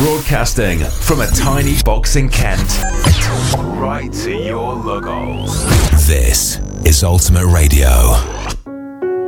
Broadcasting from a tiny box in Kent. Right to your logos. This is Ultimate Radio.